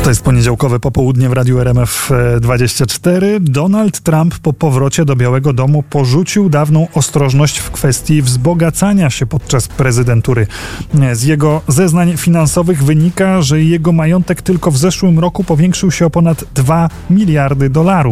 To jest poniedziałkowe popołudnie w Radiu RMF24. Donald Trump po powrocie do Białego Domu porzucił dawną ostrożność w kwestii wzbogacania się podczas prezydentury. Z jego zeznań finansowych wynika, że jego majątek tylko w zeszłym roku powiększył się o ponad $2 miliardy.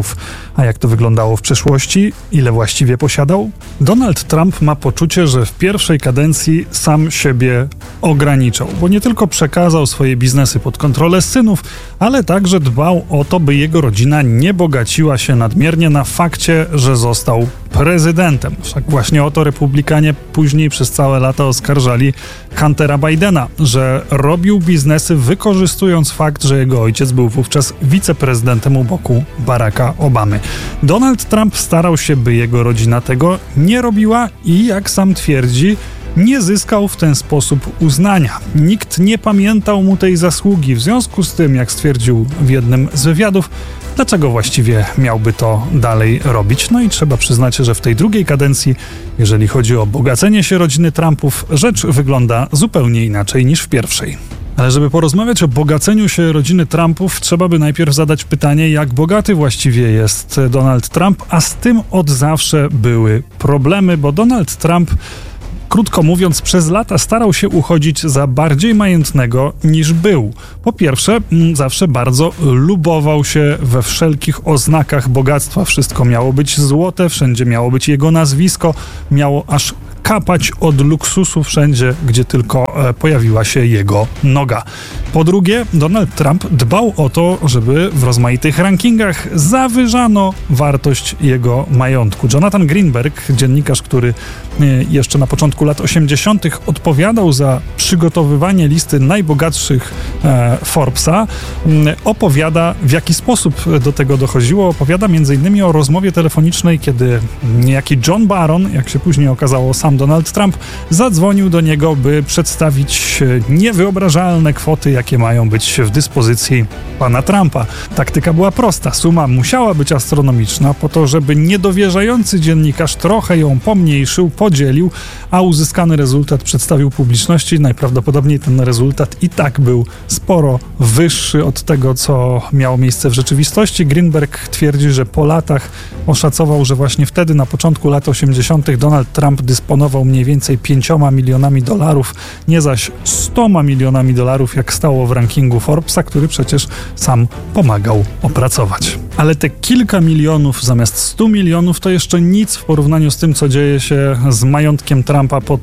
A jak to wyglądało w przeszłości? Ile właściwie posiadał? Donald Trump ma poczucie, że w pierwszej kadencji sam siebie ograniczał, bo nie tylko przekazał swoje biznesy pod kontrolę synów, ale także dbał o to, by jego rodzina nie bogaciła się nadmiernie na fakcie, że został prezydentem. Wszak właśnie o to republikanie później przez całe lata oskarżali Huntera Bidena, że robił biznesy wykorzystując fakt, że jego ojciec był wówczas wiceprezydentem u boku Baracka Obamy. Donald Trump starał się, by jego rodzina tego nie robiła i, jak sam twierdzi, nie zyskał w ten sposób uznania. Nikt nie pamiętał mu tej zasługi. W związku z tym, jak stwierdził w jednym z wywiadów, dlaczego właściwie miałby to dalej robić? No i trzeba przyznać, że w tej drugiej kadencji, jeżeli chodzi o bogacenie się rodziny Trumpów, rzecz wygląda zupełnie inaczej niż w pierwszej. Ale żeby porozmawiać o bogaceniu się rodziny Trumpów, trzeba by najpierw zadać pytanie, jak bogaty właściwie jest Donald Trump, a z tym od zawsze były problemy, bo Donald Trump, krótko mówiąc, przez lata starał się uchodzić za bardziej majętnego niż był. Po pierwsze, zawsze bardzo lubował się we wszelkich oznakach bogactwa. Wszystko miało być złote, wszędzie miało być jego nazwisko, miało aż kapać od luksusu wszędzie, gdzie tylko pojawiła się jego noga. Po drugie, Donald Trump dbał o to, żeby w rozmaitych rankingach zawyżano wartość jego majątku. Jonathan Greenberg, dziennikarz, który jeszcze na początku lat 80. odpowiadał za przygotowywanie listy najbogatszych Forbesa, opowiada, w jaki sposób do tego dochodziło. Opowiada m.in. o rozmowie telefonicznej, kiedy niejaki John Barron, jak się później okazało, sam Donald Trump, zadzwonił do niego, by przedstawić niewyobrażalne kwoty, jakie mają być w dyspozycji pana Trumpa. Taktyka była prosta. Suma musiała być astronomiczna po to, żeby niedowierzający dziennikarz trochę ją pomniejszył, podzielił, a uzyskany rezultat przedstawił publiczności. Najprawdopodobniej ten rezultat i tak był sporo wyższy od tego, co miało miejsce w rzeczywistości. Greenberg twierdzi, że po latach oszacował, że właśnie wtedy, na początku lat 80. Donald Trump dysponował mniej więcej $5 milionami, nie zaś $100 milionami, jak stało w rankingu Forbesa, który przecież sam pomagał opracować. Ale te kilka milionów zamiast 100 milionów to jeszcze nic w porównaniu z tym, co dzieje się z majątkiem Trumpa po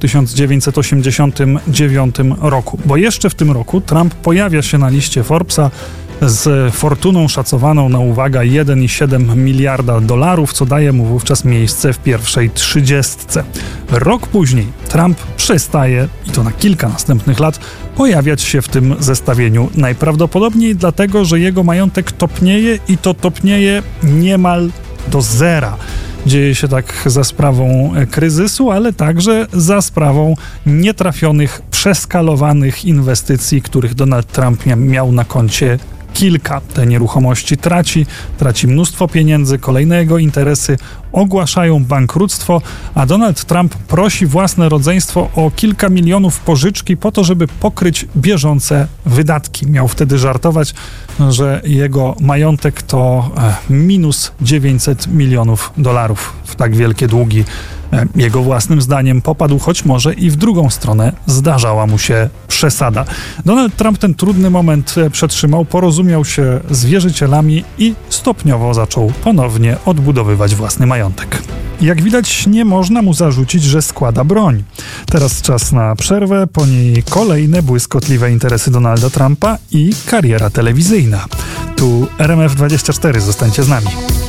1989 roku. Bo jeszcze w tym roku Trump pojawia się na liście Forbesa z fortuną szacowaną na, uwaga, $1,7 miliarda, co daje mu wówczas miejsce w pierwszej 30. Rok później Trump przestaje, i to na kilka następnych lat, pojawiać się w tym zestawieniu. Najprawdopodobniej dlatego, że jego majątek topnieje i to topnieje niemal do zera. Dzieje się tak za sprawą kryzysu, ale także za sprawą nietrafionych, przeskalowanych inwestycji, których Donald Trump miał na koncie kilka. Te nieruchomości traci mnóstwo pieniędzy, kolejne jego interesy ogłaszają bankructwo, a Donald Trump prosi własne rodzeństwo o kilka milionów pożyczki po to, żeby pokryć bieżące wydatki. Miał wtedy żartować, że jego majątek to minus $900 milionów w tak wielkie długi. Jego własnym zdaniem popadł, choć może i w drugą stronę zdarzała mu się przesada. Donald Trump ten trudny moment przetrzymał, porozumiał się z wierzycielami i stopniowo zaczął ponownie odbudowywać własny majątek. Jak widać, nie można mu zarzucić, że składa broń. Teraz czas na przerwę, po niej kolejne błyskotliwe interesy Donalda Trumpa i kariera telewizyjna. Tu RMF24, zostańcie z nami.